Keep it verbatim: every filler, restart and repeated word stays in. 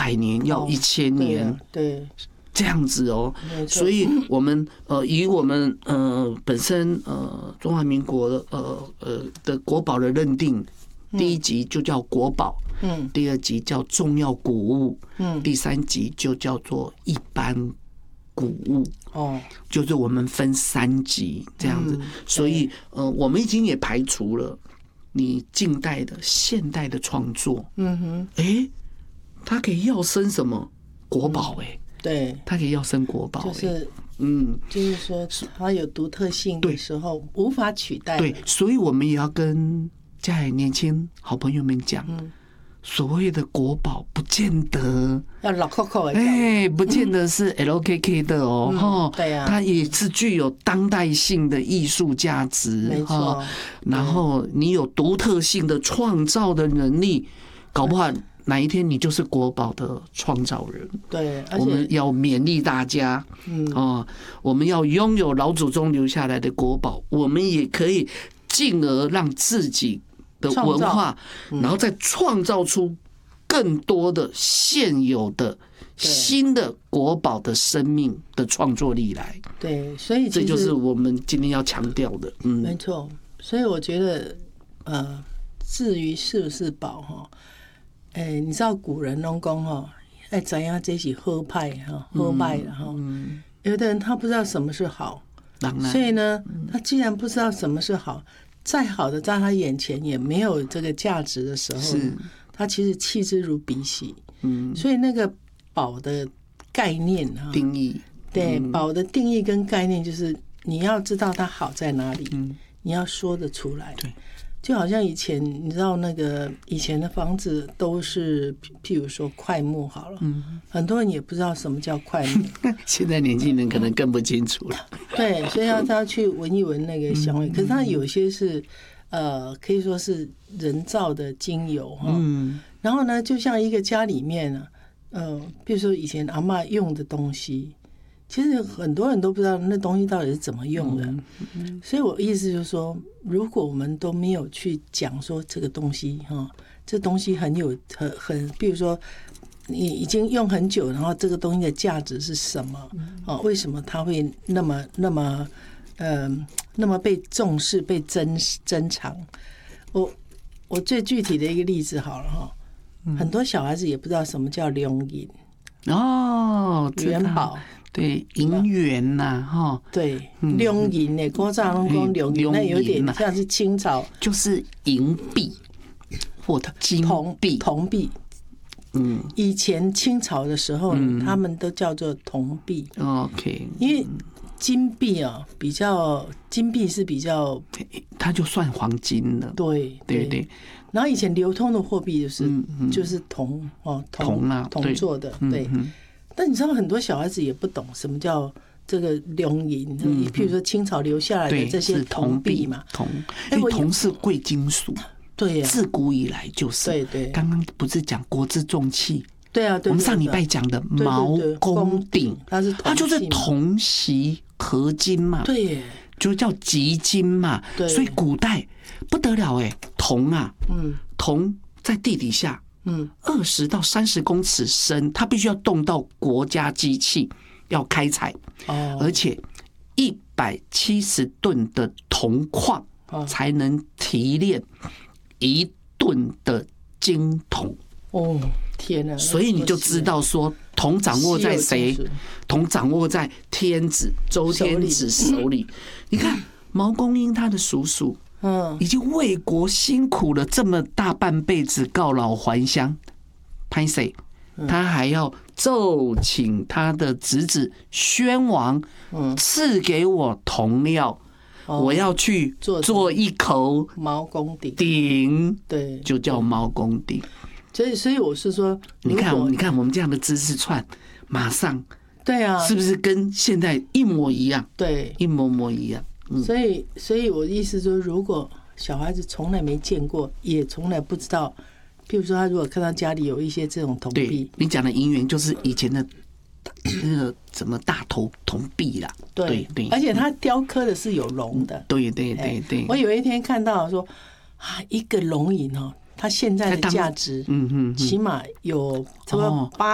百年，要一千年， 哦、对。对这样子哦，所以我们呃以我们呃本身呃中华民国呃呃的国宝的认定，第一级就叫国宝，嗯，第二级叫重要古物，嗯，第三级就叫做一般古物，哦，就是我们分三级这样子，所以呃我们已经也排除了你近代的、现代的创作，嗯哼，哎，它可以要升什么国宝哎。 对， 它可以要升国宝， 就是嗯，就是说它有独特性的时候无法取代。 对，所以我们也要跟家里年轻好朋友们讲，嗯、所谓的国宝不见得要老 Coco 哎，不见得是 L K K 的哦，哈、嗯， 对呀、啊， 它也是具有当代性的艺术价值， 没错。 然后你有独特性的创造的能力，搞不好。哪一天你就是国宝的创造人？ 对， 我们要勉励大家，嗯哦，我们要拥有老祖宗留下来的国宝，我们也可以进而让自己的文化，然后再创造出更多的现有的新的国宝的生命的创作力来。 对，所以这就是我们今天要强调的。嗯， 没错。所以我觉得，呃，至于是不是宝哈？哎、欸，你知道古人拢讲吼，哎，怎样这是好派哈，好派的哈。嗯、有的人他不知道什么是好，所以呢，他既然不知道什么是好，再好的在他眼前也没有这个价值的时候，他其实弃之如敝屣。嗯，所以那个宝的概念哈， 定义， 对，宝的定义跟概念就是你要知道它好在哪里，嗯、你要说得出来。 对。 就好像以前你知道那个以前的房子都是譬如说块木好了，嗯，很多人也不知道什么叫块木， 现在年轻人可能更不清楚了。 对，所以要他去闻一闻那个香味，可是它有些是呃可以说是人造的精油哈，嗯，然后呢，就像一个家里面呢，呃，比如说以前阿嬷用的东西。其实很多人都不知道那东西到底是怎么用的，嗯、所以我意思就是说，如果我们都没有去讲说这个东西哈，这东西很有很很，比如说你已经用很久，然后这个东西的价值是什么？哦，为什么它会那么那么呃那么被重视、被珍珍藏？我我最具体的一个例子好了哈，很多小孩子也不知道什么叫龙银哦， 元宝。 对，银元呐，哈， 对，龙银呢，古早拢讲龙银，那有点像是清朝， 就是银币或者金币、 铜币。嗯，以前清朝的时候，他们都叫做铜币。 OK， 因为金币啊，比较金币是比较， 它就算黄金了。 对对对。 然后以前流通的货币就是就是铜哦， 铜啊， 铜做的，对。但你知道很多小孩子也不懂什么叫这个龙银，嗯，譬如说清朝留下来的这些铜币嘛， 铜，因为铜是贵金属， 对呀， 自古以来就是。对对，刚刚不是讲国之重器？ 对啊， 我们上礼拜讲的毛公鼎， 它是它就是铜锡合金嘛， 对， 就叫极金嘛，所以古代不得了哎，铜啊，嗯，铜在地底下。嗯，二十到三十公尺深，它必须要动到国家机器要开采，哦，而且一百七十吨的铜矿才能提炼一吨的金铜。 哦，天哪！ 所以你就知道说，铜掌握在谁？铜掌握在天子周天子手里。你看毛公英他的叔叔。嗯，已经为国辛苦了这么大半辈子，告老还乡，拍谁？他还要奏请他的侄子宣王，赐给我铜料，我要去做一口毛公鼎， 鼎，对，就叫毛公鼎。 所以，所以我是说， 你看，你看我们这样的知识串，马上， 对啊， 是不是跟现在一模一样？ 对， 一模模一样。 所以，所以我的意思就是，如果小孩子从来没见过，也从来不知道，譬如说他如果看到家里有一些这种铜币， 你讲的银元就是以前的那个什么大头铜币啦， 对对，而且它雕刻的是有龙的， 对对对对。 我有一天看到说啊，一个龙银哦，它现在的价值，嗯嗯，起码有差不多八。